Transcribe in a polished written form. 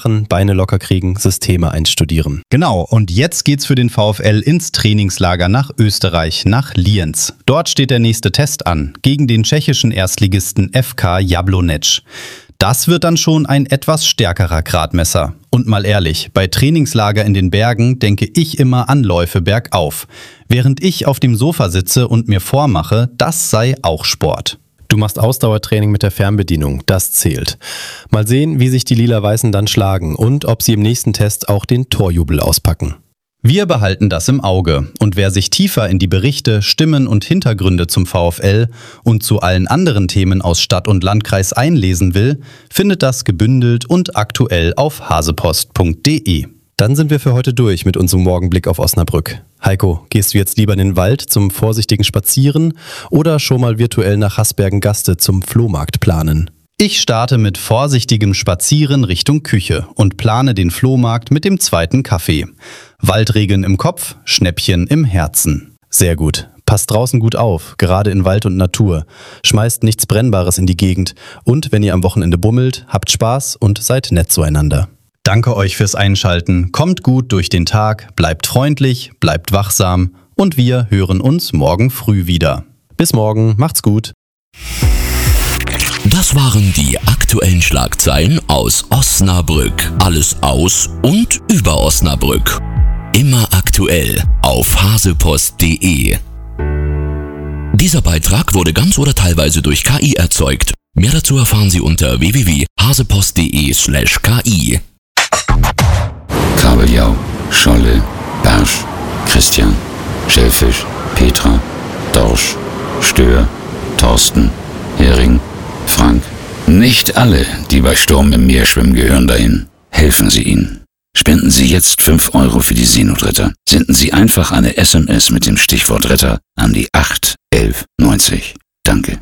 Beine locker kriegen, Systeme einstudieren. Genau, und jetzt geht's für den VfL ins Trainingslager nach Österreich, nach Lienz. Dort steht der nächste Test an, gegen den tschechischen Erstligisten FK Jablonec. Das wird dann schon ein etwas stärkerer Gradmesser. Und mal ehrlich, bei Trainingslager in den Bergen denke ich immer an Läufe bergauf. Während ich auf dem Sofa sitze und mir vormache, das sei auch Sport. Du machst Ausdauertraining mit der Fernbedienung, das zählt. Mal sehen, wie sich die Lila-Weißen dann schlagen und ob sie im nächsten Test auch den Torjubel auspacken. Wir behalten das im Auge und wer sich tiefer in die Berichte, Stimmen und Hintergründe zum VfL und zu allen anderen Themen aus Stadt und Landkreis einlesen will, findet das gebündelt und aktuell auf hasepost.de. Dann sind wir für heute durch mit unserem Morgenblick auf Osnabrück. Heiko, gehst du jetzt lieber in den Wald zum vorsichtigen Spazieren oder schon mal virtuell nach Hasbergen-Gaste zum Flohmarkt planen? Ich starte mit vorsichtigem Spazieren Richtung Küche und plane den Flohmarkt mit dem zweiten Kaffee. Waldregeln im Kopf, Schnäppchen im Herzen. Sehr gut. Passt draußen gut auf, gerade in Wald und Natur. Schmeißt nichts Brennbares in die Gegend und wenn ihr am Wochenende bummelt, habt Spaß und seid nett zueinander. Danke euch fürs Einschalten, kommt gut durch den Tag, bleibt freundlich, bleibt wachsam und wir hören uns morgen früh wieder. Bis morgen, macht's gut. Das waren die aktuellen Schlagzeilen aus Osnabrück. Alles aus und über Osnabrück. Immer aktuell auf hasepost.de. Dieser Beitrag wurde ganz oder teilweise durch KI erzeugt. Mehr dazu erfahren Sie unter www.hasepost.de/KI. Kabeljau, Scholle, Barsch, Christian, Schellfisch, Petra, Dorsch, Stör, Thorsten, Hering, Frank. Nicht alle, die bei Sturm im Meer schwimmen, gehören dahin. Helfen Sie ihnen. Spenden Sie jetzt 5 Euro für die Seenotretter. Senden Sie einfach eine SMS mit dem Stichwort Retter an die 81190. Danke.